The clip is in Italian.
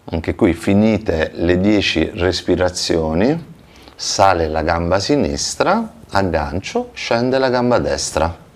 Anche qui finite le 10 respirazioni, sale la gamba sinistra, aggancio, scende la gamba destra.